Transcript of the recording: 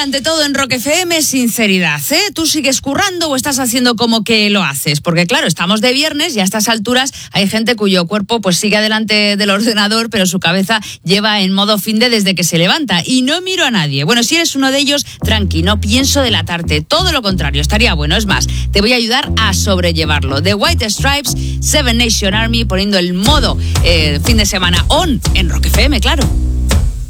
ante todo en Rock FM, sinceridad, ¿eh? ¿Tú sigues currando o estás haciendo como que lo haces? Porque claro, estamos de viernes y a estas alturas hay gente cuyo cuerpo pues sigue delante del ordenador, pero su cabeza lleva en modo finde desde que se levanta. Y no miro a nadie. Bueno, si eres uno de ellos, tranqui, no pienso delatarte. Todo lo contrario, estaría bueno. Es más, te voy a ayudar a sobrellevarlo. The White Stripes, Seven Nation Army, poniendo el modo fin de semana on en Rock FM, claro.